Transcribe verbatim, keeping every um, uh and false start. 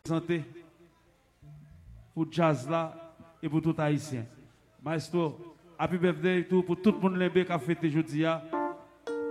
santé pour jazz là et pour tout haïtien. Maestro, happy birthday tout pour tout le monde qui a fêté aujourd'hui.